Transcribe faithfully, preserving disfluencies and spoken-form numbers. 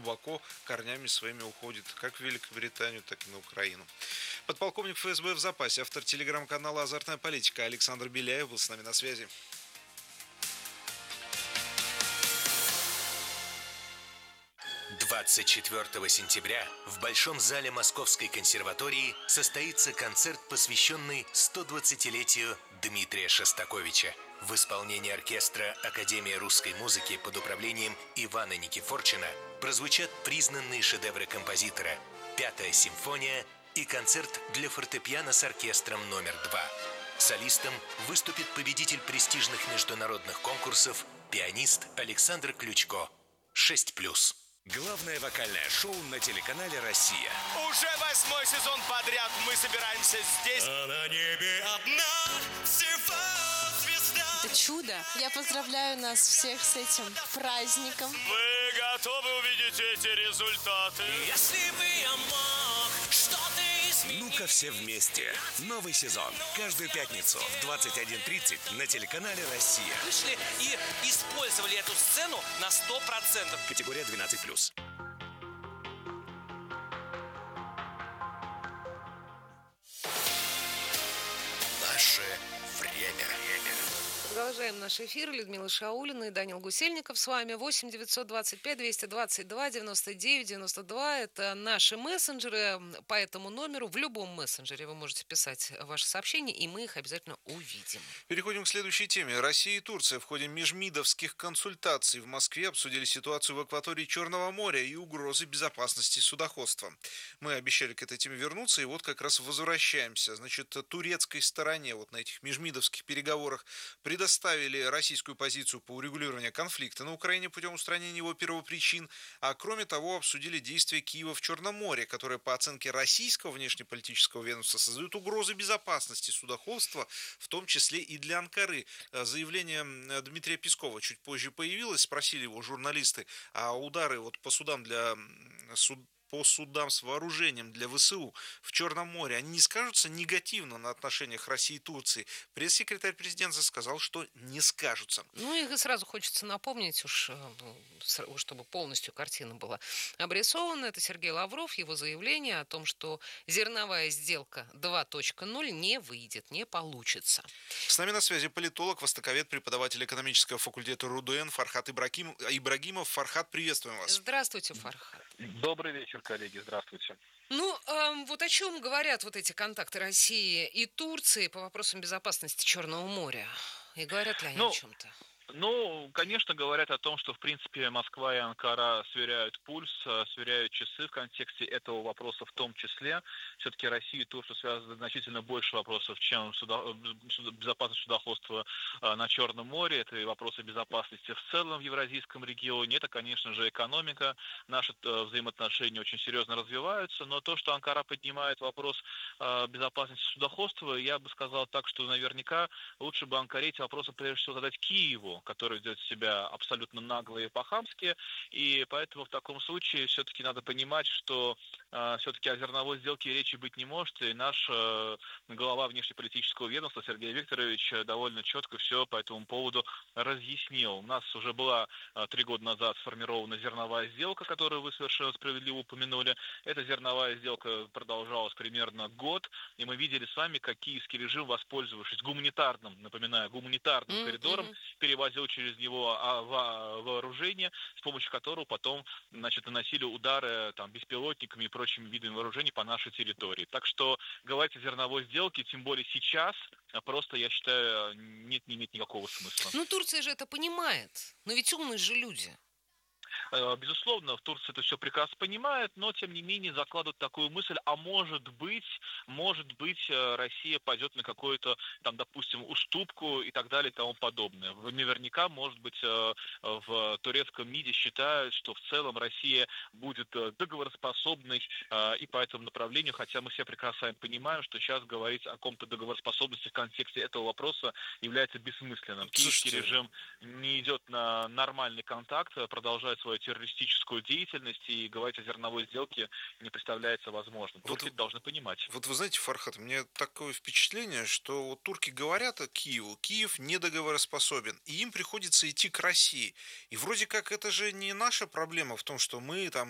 глубоко корнями своими уходит как в Великобританию, так и на Украину. Подполковник эф эс бэ в запасе, автор телеграм-канала «Азартная политика» Александр Беляев был с нами на связи. двадцать четвёртого сентября в Большом зале Московской консерватории состоится концерт, посвященный стодвадцатилетию Дмитрия Шостаковича. В исполнении оркестра Академии русской музыки под управлением Ивана Никифорчина прозвучат признанные шедевры композитора «Пятая симфония» и концерт для фортепиано с оркестром номер два. Солистом выступит победитель престижных международных конкурсов, пианист Александр Ключко. шесть плюс. Главное вокальное шоу на телеканале «Россия». Уже восьмой сезон подряд мы собираемся здесь. А на небе одна всего звезда. Это чудо. Я поздравляю нас всех с этим праздником. Вы готовы увидеть эти результаты? Если бы я мог что-то изменить. Ну-ка все вместе. Новый сезон. Каждую пятницу в двадцать один тридцать на телеканале «Россия». Вышли и использовали эту сцену на сто процентов. Категория двенадцать плюс. Наше время. Продолжаем наш эфир. Людмила Шаулина и Данил Гусельников с вами. восемь девятьсот двадцать пять двести двадцать два девяносто девять девяносто два. Это наши мессенджеры. По этому номеру в любом мессенджере вы можете писать ваши сообщения, и мы их обязательно увидим. Переходим к следующей теме. Россия и Турция в ходе межмидовских консультаций в Москве обсудили ситуацию в акватории Черного моря и угрозы безопасности судоходства. Мы обещали к этой теме вернуться, и вот как раз возвращаемся. Значит, турецкой стороне вот на этих межмидовских переговорах предоставили российскую позицию по урегулированию конфликта на Украине путем устранения его первопричин, а кроме того обсудили действия Киева в Черном море, которые по оценке российского внешнеполитического ведомства создают угрозы безопасности судоходства, в том числе и для Анкары. Заявление Дмитрия Пескова чуть позже появилось, спросили его журналисты, а удары вот по судам для суд по судам с вооружением для вэ эс у в Черном море, они не скажутся негативно на отношениях России и Турции? Пресс-секретарь президента сказал, что не скажутся. Ну и сразу хочется напомнить, уж чтобы полностью картина была обрисована, это Сергей Лавров, его заявление о том, что зерновая сделка два точка ноль не выйдет, не получится. С нами на связи политолог, востоковед, преподаватель экономического факультета РУДН Фархат Ибрагим... Ибрагимов. Фархат, приветствуем вас. Здравствуйте, Фархат. Добрый вечер, коллеги, здравствуйте. Ну, э, вот о чем говорят вот эти контакты России и Турции по вопросам безопасности Черного моря? И говорят ли они ну, о чем-то? Ну, конечно, говорят о том, что, в принципе, Москва и Анкара сверяют пульс, сверяют часы в контексте этого вопроса в том числе. Все-таки Россия и Турция связаны значительно больше вопросов, чем судо... безопасность судоходства на Черном море. Это и вопросы безопасности в целом в евразийском регионе. Это, конечно же, экономика. Наши взаимоотношения очень серьезно развиваются. Но то, что Анкара поднимает вопрос безопасности судоходства, я бы сказал так, что наверняка лучше бы Анкаре эти вопросы прежде всего задать Киеву, который ведет себя абсолютно нагло и по-хамски, и поэтому в таком случае все-таки надо понимать, что э, все-таки о зерновой сделке речи быть не может, и наш э, глава внешнеполитического ведомства Сергей Викторович довольно четко все по этому поводу разъяснил. У нас уже была э, три года назад сформирована зерновая сделка, которую вы совершенно справедливо упомянули. Эта зерновая сделка продолжалась примерно год, и мы видели с вами, как киевский режим, воспользовавшись гуманитарным, напоминаю, гуманитарным mm-hmm. коридором, перевозил через него вооружение, с помощью которого потом, значит, наносили удары там, беспилотниками и прочими видами вооружений по нашей территории. Так что говорить о зерновой сделке, тем более сейчас, просто, я считаю, нет, не имеет никакого смысла. Ну, Турция же это понимает. Но ведь умные же люди. Безусловно, в Турции это все прекрасно понимает, но, тем не менее, закладывают такую мысль, а может быть, может быть, Россия пойдет на какую-то, там, допустим, уступку и так далее и тому подобное. Наверняка, может быть, в турецком МИДе считают, что в целом Россия будет договороспособной и по этому направлению, хотя мы все прекрасно понимаем, что сейчас говорить о каком-то договороспособности в контексте этого вопроса является бессмысленным. Киевский режим не идет на нормальный контакт, продолжает свою террористическую деятельность, и говорить о зерновой сделке не представляется возможным. Турки вот, должны понимать. Вот вы знаете, Фархат, у меня такое впечатление, что вот турки говорят о Киеву, Киев недоговороспособен, и им приходится идти к России. И вроде как это же не наша проблема в том, что мы там